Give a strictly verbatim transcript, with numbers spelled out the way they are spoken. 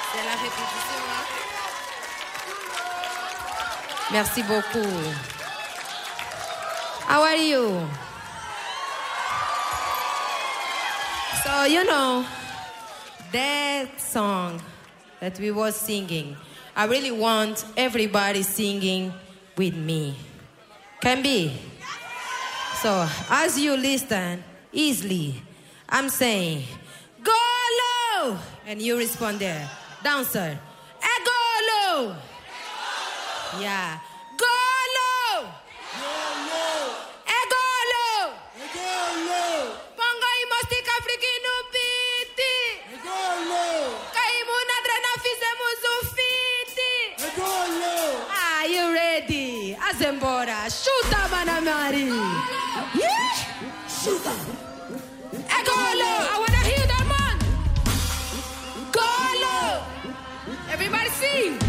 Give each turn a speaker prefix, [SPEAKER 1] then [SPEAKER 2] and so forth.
[SPEAKER 1] C'est la répétition, hein? Merci beaucoup. How are you? So, you know, that song that we were singing, I really want everybody singing with me. Can be? So, as you listen easily, I'm saying, go low! And you respond there. Dancer, eh, go low! Yeah. Go low!
[SPEAKER 2] Go low!
[SPEAKER 1] Eh, go low!
[SPEAKER 2] Go low!
[SPEAKER 1] Pongo i mostic africano piti!
[SPEAKER 2] Go low!
[SPEAKER 1] Kaimu na drena fizemos o fiti!
[SPEAKER 2] Go low!
[SPEAKER 1] Are you ready? Azembora, chuta, Manamari! Yeah!
[SPEAKER 2] Chuta!
[SPEAKER 1] Eh, go low! I wanna hear that, man! Go low! Everybody sing!